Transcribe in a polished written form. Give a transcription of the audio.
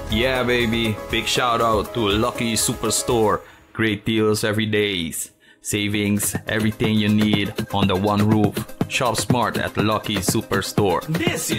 Yeah, baby. Big shout out to Lucky Superstore. Great deals every day. Savings, everything you need on the one roof. Shop smart at Lucky Superstore. This is